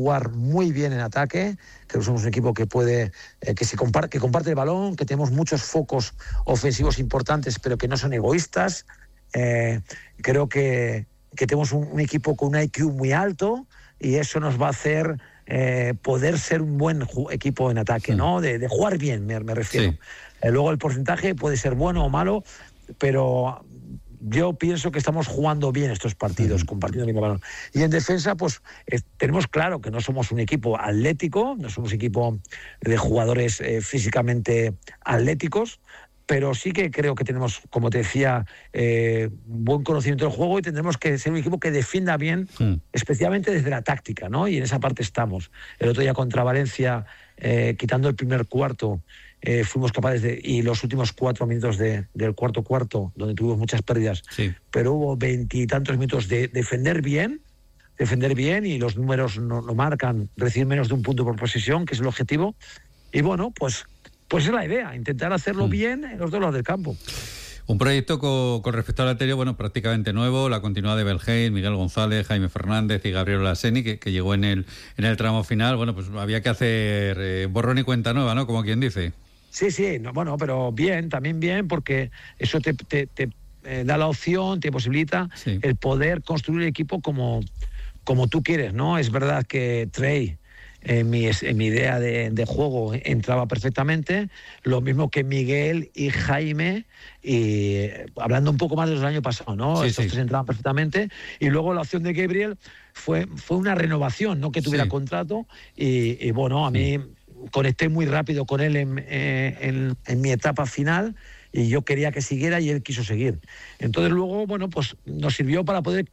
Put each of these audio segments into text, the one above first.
jugar muy bien en ataque. Creo que somos un equipo que puede, que comparte el balón, que tenemos muchos focos ofensivos importantes, pero que no son egoístas. Creo que tenemos un equipo con un IQ muy alto y eso nos va a hacer poder ser un buen equipo en ataque, ¿no? De jugar bien, me refiero. Sí. Luego el porcentaje puede ser bueno o malo, pero yo pienso que estamos jugando bien estos partidos, compartiendo bien el balón. Y en defensa, pues tenemos claro que no somos un equipo atlético, no somos un equipo de jugadores físicamente atléticos, pero sí que creo que tenemos, como te decía, buen conocimiento del juego y tendremos que ser un equipo que defienda bien, especialmente desde la táctica, ¿no? Y en esa parte estamos. El otro día contra Valencia, quitando el primer cuarto, fuimos capaces de, y los últimos 4 minutos del cuarto, donde tuvimos muchas pérdidas, pero hubo 20 y tantos minutos de defender bien, y los números no marcan, recibir menos de un punto por posesión, que es el objetivo. Y bueno, pues es la idea, intentar hacerlo bien en los dos lados del campo. Un proyecto con respecto al anterior, bueno, prácticamente nuevo, la continuidad de Belhait, Miguel González, Jaime Fernández y Gabriel Laseni, que llegó en el tramo final. Bueno, pues había que hacer borrón y cuenta nueva, ¿no? Como quien dice. Sí, no, bueno, pero también bien, porque eso te da la opción, te posibilita el poder construir el equipo como tú quieres, ¿no? Es verdad que Trey, en mi idea de juego, entraba perfectamente, lo mismo que Miguel y Jaime, y hablando un poco más de los del año pasado, ¿no? Estos tres entraban perfectamente, y luego la opción de Gabriel fue una renovación, no que tuviera contrato, y bueno, a mí conecté muy rápido con él en mi etapa final, y yo quería que siguiera y él quiso seguir. Entonces luego, bueno, pues nos sirvió para poder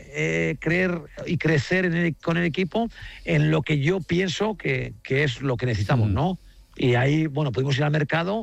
creer y crecer con el equipo en lo que yo pienso que es lo que necesitamos, ¿no? Y ahí, bueno, pudimos ir al mercado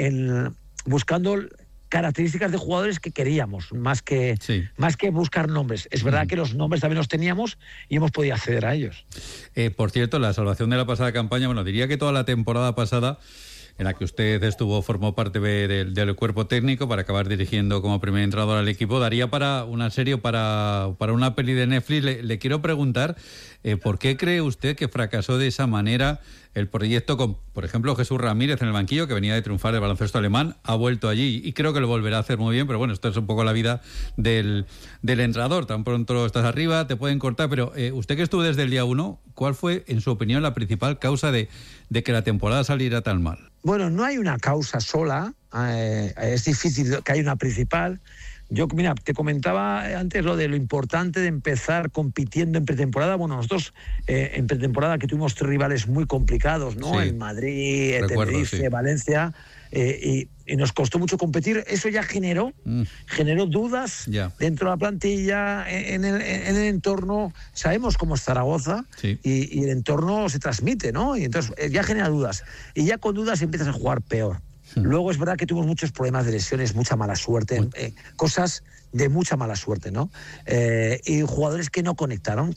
buscando características de jugadores que queríamos, más que buscar nombres. Es verdad que los nombres también los teníamos y hemos podido acceder a ellos. Por cierto, la salvación de la pasada campaña, bueno, diría que toda la temporada pasada, en la que usted formó parte del cuerpo técnico para acabar dirigiendo como primer entrenador al equipo, daría para una serie, para una peli de Netflix. Le quiero preguntar, ¿por qué cree usted que fracasó de esa manera el proyecto con, por ejemplo, Jesús Ramírez en el banquillo, que venía de triunfar el baloncesto alemán, ha vuelto allí y creo que lo volverá a hacer muy bien, pero bueno, esto es un poco la vida del entrenador, tan pronto estás arriba, te pueden cortar, pero usted que estuvo desde el día 1, ¿cuál fue, en su opinión, la principal causa de que la temporada saliera tan mal? Bueno, no hay una causa sola, es difícil que haya una principal. Yo, mira, te comentaba antes lo importante de empezar compitiendo en pretemporada. Bueno, nosotros en pretemporada que tuvimos 3 rivales muy complicados, ¿no? En Madrid, Tenerife, Valencia, y nos costó mucho competir. Eso ya generó dudas dentro de la plantilla, en el entorno. Sabemos cómo es Zaragoza y el entorno se transmite, ¿no? Y entonces ya genera dudas. Y ya con dudas empiezas a jugar peor. Luego es verdad que tuvimos muchos problemas de lesiones, mucha mala suerte, cosas de mucha mala suerte, ¿no? Y jugadores que no conectaron,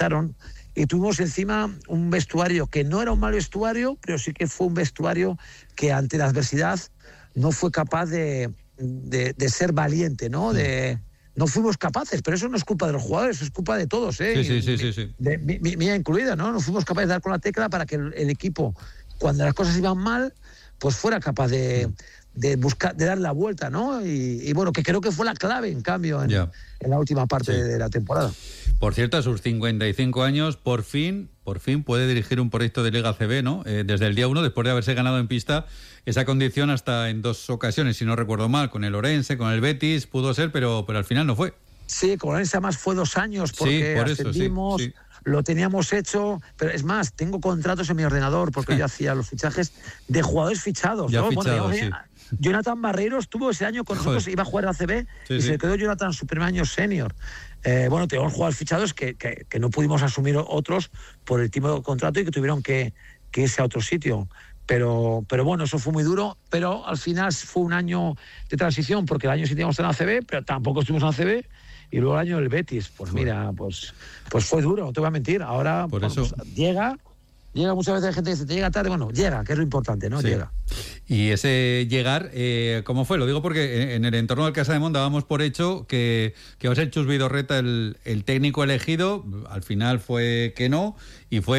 y tuvimos encima un vestuario que no era un mal vestuario, pero sí que fue un vestuario que ante la adversidad no fue capaz de ser valiente, ¿no? No fuimos capaces, pero eso no es culpa de los jugadores, eso es culpa de todos, ¿eh? Sí. Mía incluida, ¿no? No fuimos capaces de dar con la tecla para que el equipo, cuando las cosas iban mal, pues fuera capaz de buscar, de dar la vuelta, ¿no? Y bueno, que creo que fue la clave, en cambio, en la última parte de la temporada. Por cierto, a sus 55 años, por fin puede dirigir un proyecto de Liga ACB, ¿no? Desde el día 1, después de haberse ganado en pista esa condición hasta en 2 ocasiones, si no recuerdo mal, con el Orense, con el Betis, pudo ser, pero al final no fue. Sí, con Orense además fue 2 años, porque ascendimos, lo teníamos hecho, pero es más, tengo contratos en mi ordenador, porque yo hacía los fichajes de jugadores fichados, ¿no? Jonathan Barreiro estuvo ese año con nosotros, iba a jugar a ACB y se quedó Jonathan su primer año senior. Bueno, tenemos jugadores fichados que no pudimos asumir otros por el tipo de contrato y que tuvieron que irse a otro sitio. Pero bueno, eso fue muy duro, pero al final fue un año de transición, porque el año sí teníamos en ACB, pero tampoco estuvimos en ACB. Y luego el año del Betis, pues mira, pues fue duro, no te voy a mentir. Ahora pues llega Llega muchas veces gente que dice, te llega tarde, bueno, llega, que es lo importante, ¿no? Sí. Llega. Y ese llegar, ¿cómo fue? Lo digo porque en el entorno del Casademont dábamos por hecho que iba a ser Chus Vidorreta el técnico elegido, al final fue que no, y fue